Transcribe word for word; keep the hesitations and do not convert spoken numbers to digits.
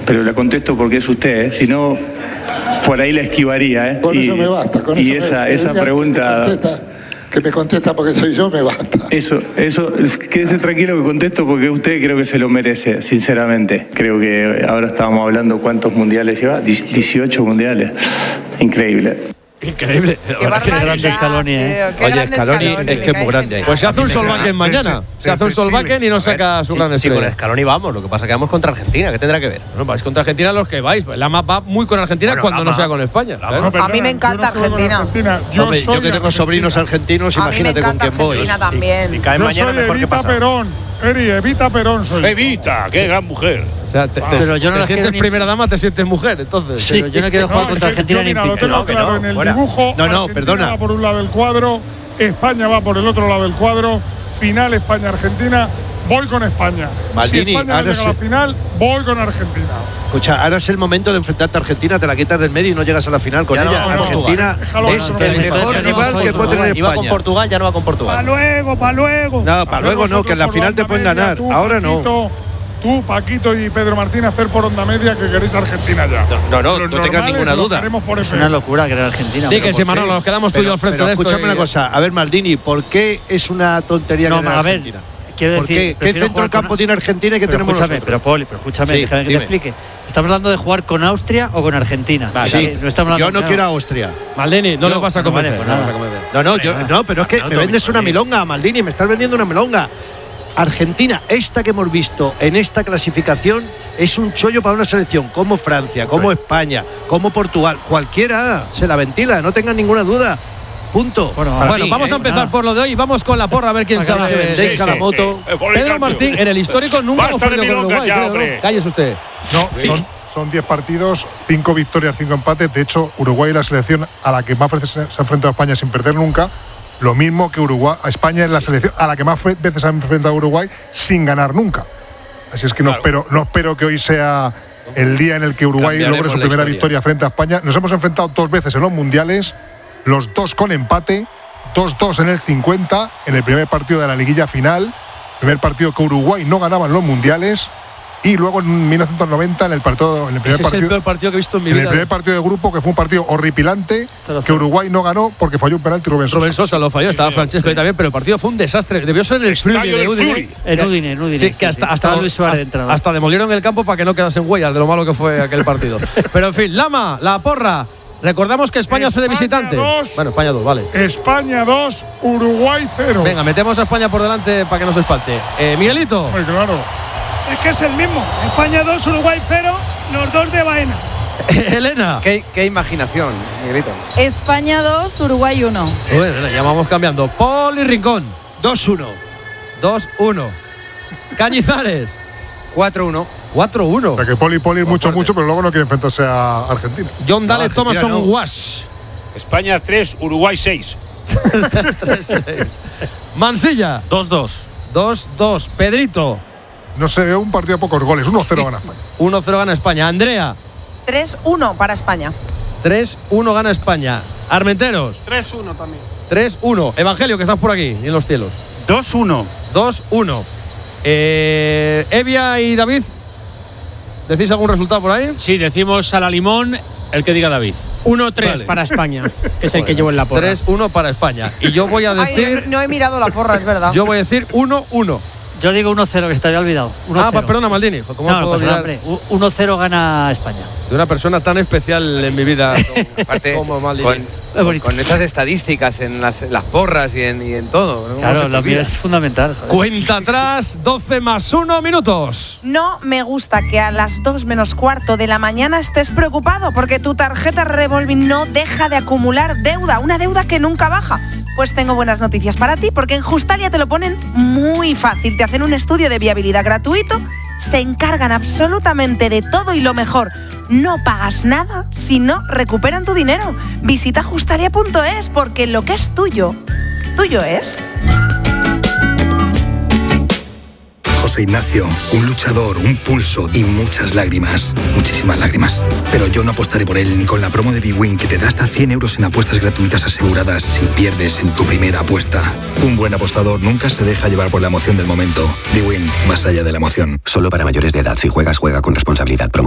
pero la contesto porque es usted, ¿eh? Si no, por ahí la esquivaría, ¿eh? Con y, eso me basta. Con y eso esa, me, esa pregunta... Que me, contesta, que me contesta porque soy yo, me basta. Eso, eso, quédese tranquilo que contesto porque usted creo que se lo merece, sinceramente. Creo que ahora estábamos hablando cuántos mundiales lleva, dieciocho mundiales. Increíble. Increíble. Qué grande Scaloni, ¿eh? Qué Oye, Scaloni es que es muy grande. Pues se hace un Solbakken mañana. Se hace un Solbakken y no saca su gran estrella. Sí, con Scaloni vamos. Lo que pasa es que vamos contra Argentina. ¿Qué tendrá que ver? Bueno, vais contra Argentina los que vais. Lama va muy con Argentina bueno, cuando Lama. no sea con España. Lama, no, perdona, a mí me encanta no Argentina. Argentina. Yo, Hombre, yo que tengo sobrinos argentinos, imagínate con quién voy. Argentina también. Si, si cae yo mañana, soy mejor Evita que Perón. Eri, Evita Perón soy. Evita, qué gran mujer. O sea, te, te, pero yo no te sientes ni... primera dama, te sientes mujer, entonces. Sí. Pero yo no quiero jugar no, contra Argentina ni mira, lo tengo no, claro no, en el fuera. dibujo. No, no, Argentina perdona. va por un lado del cuadro, España va por el otro lado del cuadro. Final España-Argentina. Voy con España. Maldini, si España no llega se... a la final, voy con Argentina. Escucha, ahora es el momento de enfrentarte a Argentina, te la quitas del medio y no llegas a la final con ya ella. No, Argentina déjalo, es déjalo, el déjalo, mejor déjalo, rival déjalo, que puede tener España. Iba con Portugal, ya no va con Portugal. Pa' luego, pa' luego. No, para luego no, que en la final te pueden ganar. Tú, ahora Paquito, no. Tú, Paquito y Pedro Martín, hacer por onda media que queréis Argentina ya. No, no, no, no tengas ninguna duda. Por es una locura querer Argentina. Sí, que si Manolo, nos quedamos tú y yo al frente pero de esto. Escúchame una cosa, a ver, Maldini, ¿por qué es una tontería no, querer a ver, Argentina? Quiero ¿Por decir, qué? ¿Qué centro del campo con... tiene Argentina y qué pero tenemos escúchame, nosotros? Pero Poli, pero escúchame, sí, déjame que dime. te explique. Estamos hablando de jugar con Austria o con Argentina. Vale, sí. sí. No estamos hablando, yo no claro. quiero a Austria. Maldini, no yo, lo vas a no, convencer. vale, No, pues vas a convencer. no, no, yo, no, pero es que no, me vendes una milonga, Maldini, me estás vendiendo una milonga. Argentina, esta que hemos visto en esta clasificación, es un chollo para una selección como Francia, como sí. España, como Portugal. Cualquiera se la ventila, no tengan ninguna duda. Punto. Bueno, bueno mí, vamos eh, a empezar nada. por lo de hoy. Vamos con la porra a ver quién sabe. Que vendéis a la moto. Sí, sí. Pedro Martín, en el histórico nunca hemos perdido con Uruguay. Ya, creo, ¿no? Cállese usted. No, son, son diez partidos, cinco victorias, cinco empates. De hecho, Uruguay es la selección a la que más veces se ha enfrentado a España sin perder nunca. Lo mismo que Uruguay, a España es la selección a la que más veces se ha enfrentado a Uruguay sin ganar nunca. Así es que no, claro. espero, no espero que hoy sea el día en el que Uruguay logre su primera victoria frente a España. Nos hemos enfrentado dos veces en los mundiales, los dos con empate, dos dos en el cincuenta, en el primer partido de la liguilla final, primer partido que Uruguay no ganaba en los mundiales. Y luego en mil novecientos noventa en el partido, en el primer Ese partido, es el peor partido que he visto en mi en vida. el primer partido de grupo, que fue un partido horripilante, que Uruguay no ganó porque falló un penalti Rubén Sosa. Rubén Sosa lo falló, estaba Francesco ahí también, pero el partido fue un desastre. Debió ser en el Friuli de Udine. En Udine, en Udine. Sí, que hasta, hasta, hasta, hasta, hasta demolieron el campo para que no quedasen huellas de lo malo que fue aquel partido. Pero en fin, Lama, la porra. Recordamos que España, España hace de visitante. dos, bueno, España dos, vale. España dos, Uruguay cero. Venga, metemos a España por delante para que no se espante. Eh, Miguelito. Muy claro. Es que es el mismo. España dos, Uruguay cero, los dos de Baena. Elena. ¿Qué, qué imaginación, Miguelito? España dos, Uruguay uno. Bueno, ya vamos cambiando. Poli Rincón. dos uno. dos uno. Cañizares. cuatro uno. cuatro uno. O sea que Poli Poli mucho, fuerte. mucho, pero luego no quiere enfrentarse a Argentina. John Dale, no, Thomason no. Wash. España tres, Uruguay seis. tres seis. Mansilla. dos dos. dos dos. Pedrito. No se ve un partido a pocos goles. uno cero gana España. uno cero gana España. Andrea. tres uno para España. tres uno gana España. Armenteros. tres uno también. tres uno. Evangelio, que estás por aquí, en los cielos. dos uno. dos uno. Eh, Evia y David, ¿decís algún resultado por ahí? Sí, decimos a la limón el que diga David. uno tres vale. para España, que es el que llevo en la porra. tres uno para España. Y yo voy a decir… Ay, no he mirado la porra, es verdad. Yo voy a decir uno uno. Yo digo uno cero, que se te había olvidado. Ah, perdona, Maldini. ¿Cómo no, puedo pues olvidar? hombre, uno cero gana España. De una persona tan especial en mi vida como, Aparte, como Maldini. Con, con, con esas estadísticas en las, las porras y en, y en todo. ¿no? Claro, lo mío es fundamental. Joder. Cuenta atrás, doce más uno minutos. No me gusta que a las dos menos cuarto de la mañana estés preocupado porque tu tarjeta revolving no deja de acumular deuda, una deuda que nunca baja. Pues tengo buenas noticias para ti, porque en Justalia te lo ponen muy fácil. Te hacen un estudio de viabilidad gratuito, se encargan absolutamente de todo y lo mejor, no pagas nada si no recuperan tu dinero. Visita justalia punto es, porque lo que es tuyo, tuyo es. José Ignacio, un luchador, un pulso y muchas lágrimas. Muchísimas lágrimas. Pero yo no apostaré por él ni con la promo de bwin, que te da hasta cien euros en apuestas gratuitas aseguradas si pierdes en tu primera apuesta. Un buen apostador nunca se deja llevar por la emoción del momento. bwin, más allá de la emoción. Solo para mayores de edad. Si juegas, juega con responsabilidad. Promo